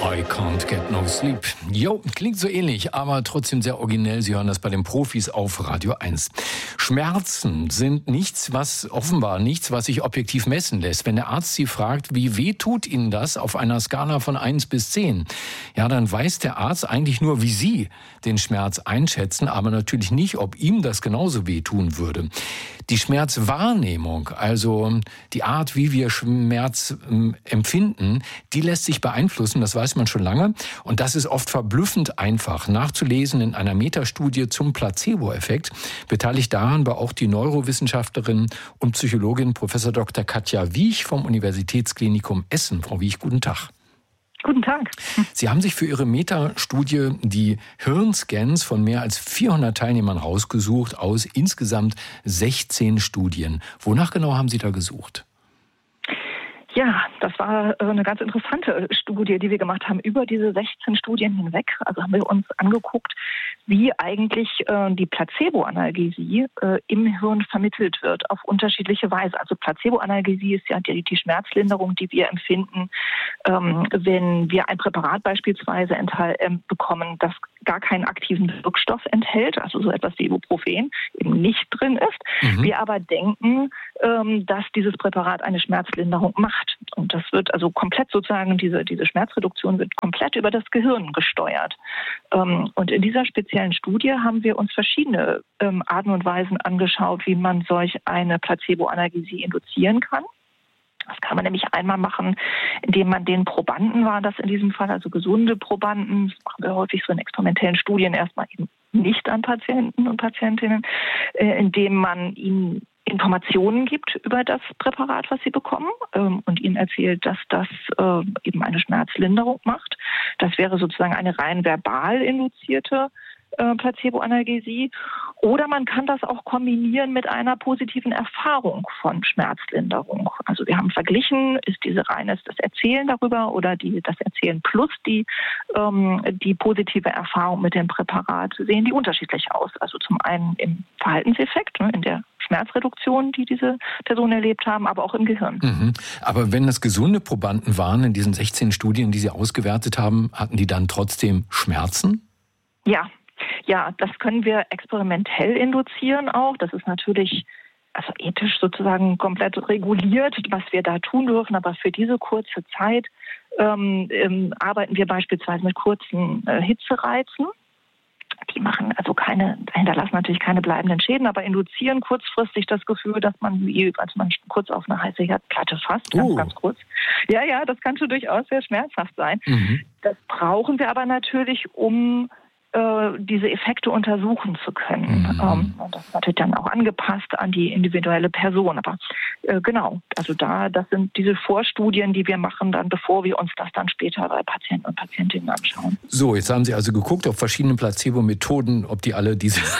I can't get no sleep. Jo, klingt so ähnlich, aber trotzdem sehr originell. Sie hören das bei den Profis auf Radio 1. Schmerzen sind offenbar nichts, was sich objektiv messen lässt. Wenn der Arzt Sie fragt, wie weh tut Ihnen das auf einer Skala von 1 bis 10, ja, dann weiß der Arzt eigentlich nur, wie Sie den Schmerz einschätzen, aber natürlich nicht, ob ihm das genauso weh tun würde. Die Schmerzwahrnehmung, also die Art, wie wir Schmerz empfinden, die lässt sich beeinflussen, das weiß man schon lange. Und das ist oft verblüffend einfach nachzulesen in einer Metastudie zum Placebo-Effekt. Beteiligt daran war auch die Neurowissenschaftlerin und Psychologin Prof. Dr. Katja Wiech vom Universitätsklinikum Essen. Frau Wiech, guten Tag. Guten Tag. Sie haben sich für Ihre Metastudie die Hirnscans von mehr als 400 Teilnehmern rausgesucht aus insgesamt 16 Studien. Wonach genau haben Sie da gesucht? Ja, das war eine ganz interessante Studie, die wir gemacht haben über diese 16 Studien hinweg. Also haben wir uns angeguckt, wie eigentlich die Placebo-Analgesie im Hirn vermittelt wird auf unterschiedliche Weise. Also Placebo-Analgesie ist ja die Schmerzlinderung, die wir empfinden, wenn wir ein Präparat beispielsweise bekommen, das gar keinen aktiven Wirkstoff enthält, also so etwas wie Ibuprofen eben nicht drin ist. Wir aber denken, dass dieses Präparat eine Schmerzlinderung macht. Und das wird also komplett sozusagen, diese Schmerzreduktion wird komplett über das Gehirn gesteuert. Und in dieser speziellen Studie haben wir uns verschiedene Arten und Weisen angeschaut, wie man solch eine Placebo-Analgesie induzieren kann. Das kann man nämlich einmal machen, indem man den Probanden, war das in diesem Fall, also gesunde Probanden, das machen wir häufig so in experimentellen Studien erstmal eben nicht an Patienten und Patientinnen, indem man ihnen Informationen gibt über das Präparat, was sie bekommen, und ihnen erzählt, dass das eben eine Schmerzlinderung macht. Das wäre sozusagen eine rein verbal induzierte Placebo-Analgesie. Oder man kann das auch kombinieren mit einer positiven Erfahrung von Schmerzlinderung. Also wir haben verglichen, ist das Erzählen darüber oder das Erzählen plus die positive Erfahrung mit dem Präparat, sehen die unterschiedlich aus. Also zum einen im Verhaltenseffekt, in der Schmerzreduktion, die diese Personen erlebt haben, aber auch im Gehirn. Aber wenn das gesunde Probanden waren in diesen 16 Studien, die Sie ausgewertet haben, hatten die dann trotzdem Schmerzen? Ja, das können wir experimentell induzieren auch. Das ist natürlich ethisch sozusagen komplett reguliert, was wir da tun dürfen. Aber für diese kurze Zeit arbeiten wir beispielsweise mit kurzen Hitzereizen. Die hinterlassen natürlich keine bleibenden Schäden, aber induzieren kurzfristig das Gefühl, dass man kurz auf eine heiße Herdplatte fasst, ganz kurz. Ja, das kann schon durchaus sehr schmerzhaft sein. Das brauchen wir aber natürlich, um diese Effekte untersuchen zu können. Und das ist natürlich dann auch angepasst an die individuelle Person. Aber genau, also das sind diese Vorstudien, die wir machen, dann bevor wir uns das dann später bei Patienten und Patientinnen anschauen. So, jetzt haben Sie also geguckt auf verschiedene Placebo-Methoden, ob die alle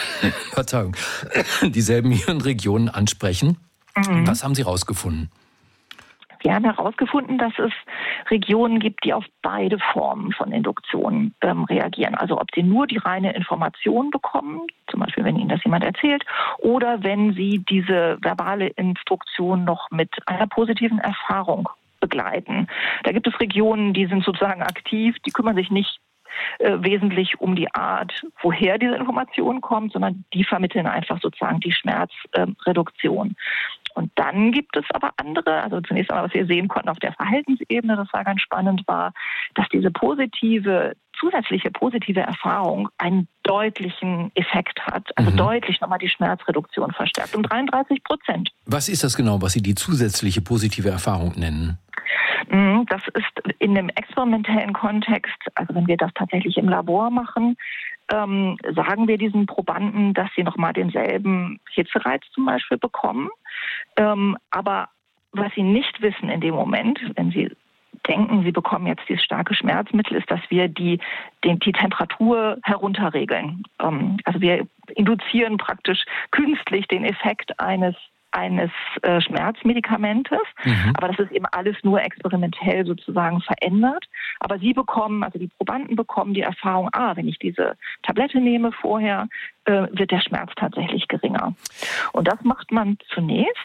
dieselben Hirnregionen ansprechen. Was haben Sie rausgefunden? Wir haben herausgefunden, dass es Regionen gibt, die auf beide Formen von Induktion reagieren. Also ob sie nur die reine Information bekommen, zum Beispiel wenn Ihnen das jemand erzählt, oder wenn Sie diese verbale Instruktion noch mit einer positiven Erfahrung begleiten. Da gibt es Regionen, die sind sozusagen aktiv, die kümmern sich nicht wesentlich um die Art, woher diese Information kommt, sondern die vermitteln einfach sozusagen die Schmerzreduktion. Und dann gibt es aber andere, also zunächst einmal, was wir sehen konnten auf der Verhaltensebene, das war ganz spannend, war, dass diese zusätzliche positive Erfahrung einen deutlichen Effekt hat, also deutlich nochmal die Schmerzreduktion verstärkt, um 33%. Was ist das genau, was Sie die zusätzliche positive Erfahrung nennen? Das ist in dem experimentellen Kontext, also wenn wir das tatsächlich im Labor machen, sagen wir diesen Probanden, dass sie nochmal denselben Hitzereiz zum Beispiel bekommen. Aber was sie nicht wissen in dem Moment, wenn sie denken, sie bekommen jetzt dieses starke Schmerzmittel, ist, dass wir die Temperatur herunterregeln. Also wir induzieren praktisch künstlich den Effekt eines Schmerzmedikamentes, aber das ist eben alles nur experimentell sozusagen verändert. Aber die Probanden bekommen die Erfahrung, wenn ich diese Tablette nehme vorher, wird der Schmerz tatsächlich geringer. Und das macht man zunächst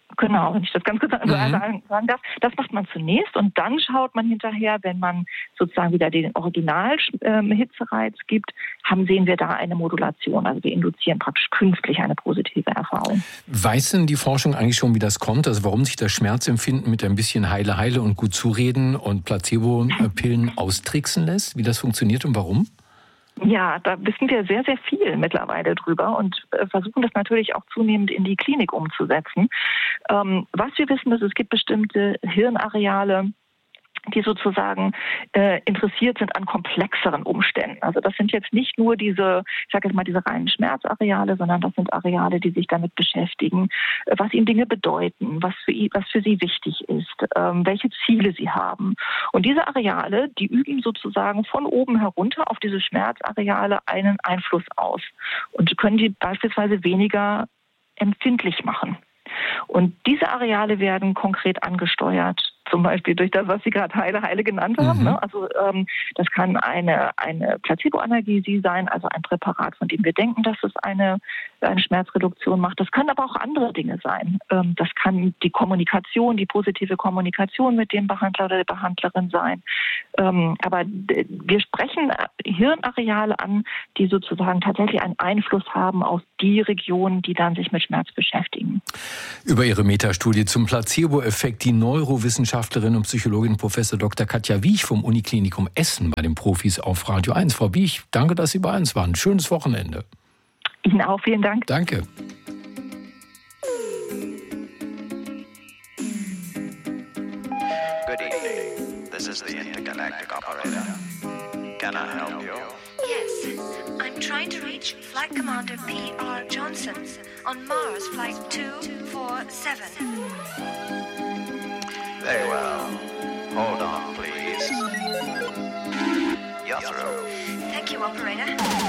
Genau, wenn ich das ganz kurz sagen darf. Das macht man zunächst und dann schaut man hinterher, wenn man sozusagen wieder den Original-Hitzereiz gibt, sehen wir da eine Modulation. Also wir induzieren praktisch künstlich eine positive Erfahrung. Weiß denn die Forschung eigentlich schon, wie das kommt? Also warum sich das Schmerzempfinden mit ein bisschen Heile und gut zureden und Placebo-Pillen austricksen lässt? Wie das funktioniert und warum? Ja, da wissen wir sehr, sehr viel mittlerweile drüber und versuchen das natürlich auch zunehmend in die Klinik umzusetzen. Was wir wissen, ist, es gibt bestimmte Hirnareale, die sozusagen interessiert sind an komplexeren Umständen. Also das sind jetzt nicht nur diese reinen Schmerzareale, sondern das sind Areale, die sich damit beschäftigen, was ihnen Dinge bedeuten, was für sie wichtig ist, welche Ziele sie haben. Und diese Areale, die üben sozusagen von oben herunter auf diese Schmerzareale einen Einfluss aus und können die beispielsweise weniger empfindlich machen. Und diese Areale werden konkret angesteuert, zum Beispiel durch das, was Sie gerade Heile genannt haben. Ne? Also das kann eine Placebo-Analgesie sein, also ein Präparat, von dem wir denken, dass es eine Schmerzreduktion macht. Das können aber auch andere Dinge sein. Das kann die Kommunikation, die positive Kommunikation mit dem Behandler oder der Behandlerin sein. Aber wir sprechen Hirnareale an, die sozusagen tatsächlich einen Einfluss haben auf die Regionen, die dann sich mit Schmerz beschäftigen. Über Ihre Metastudie zum Placebo-Effekt die Neurowissenschaftlerin und Psychologin Professor Dr. Katja Wiech vom Uniklinikum Essen bei den Profis auf Radio 1. Frau Wiech, danke, dass Sie bei uns waren. Schönes Wochenende. Ihnen auch, vielen Dank. Danke. Good evening. This is the intergalactic operator. Can I help you? Yes, I'm trying to reach Flight Commander P.R. Johnson on Mars Flight 247. Very well. Hold on, please. You're through. Thank you, operator.